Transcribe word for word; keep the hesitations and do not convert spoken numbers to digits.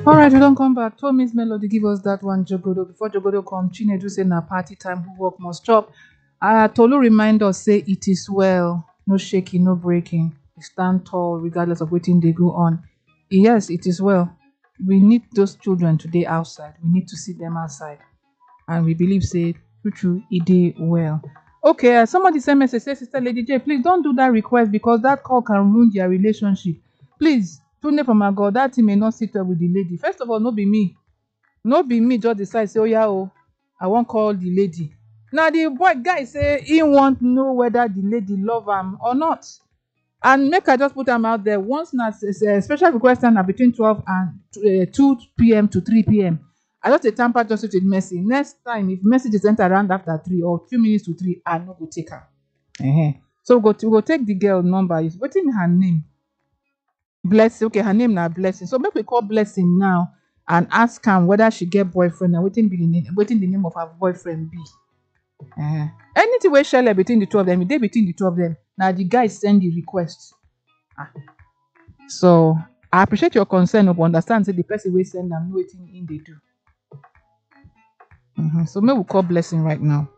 All right, we don't come back. Told Miss Melody give us that one Jogodo. Before Jogodo come, Chinedu say na party time, who work must chop. Uh, Tolu remind us say it is well. No shaking, no breaking. We stand tall regardless of waiting they go on. Yes, it is well. We need those children today outside. We need to see them outside. And we believe say true true it dey well. Okay, uh, somebody send message say Sister Lady J, please don't do that request because that call can ruin their relationship. Please, Tunde from my God, that thing may not sit well with the lady. First of all, no be me. No be me just decide say, oh yeah, oh, I won't call the lady. Now the boy guy say he want know whether the lady love him or not. And make I just put am out there. Once na s- s- special request time na between twelve and uh, two p m to three p m. I just dey tamper justice with Mercy. Next time, if messages enter around after three or two minutes to three, I no go take am. uh So we go, we go take the girl number. Is wetin be her name? Blessing. Okay, her name na Blessing. So make we call Blessing now and ask am whether she get boyfriend and wetin be the name, wetin the name of her boyfriend be. uh Anything wey shele between the two of them, e dey between the two of them. Na the guy send the request. Ah, so I appreciate your concern of understand say the person wey send am know wetin im dey do. Mhm. So make we call Blessing right now.